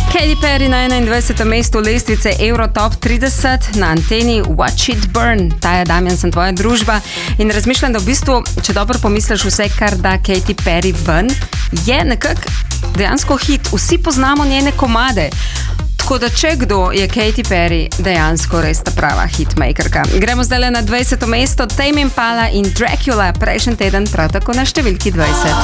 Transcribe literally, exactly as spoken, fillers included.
Katy Perry na enaindvajsetem mestu lestvice Eurotop trideset na anteni Watch It Burn. Ta je, Damjan, sem tvoja družba in razmišljam, da v bistvu, če dobro pomisliš, vse, kar da Katy Perry ven, je nekako dejansko hit. Vsi poznamo njene komade. Tako da, če kdo, je Katy Perry dejansko res ta prava hitmakerka. Gremo zdaj na dvajseto mesto. Tame Impala in Dracula prejšnji teden prav tako na številki dvajset.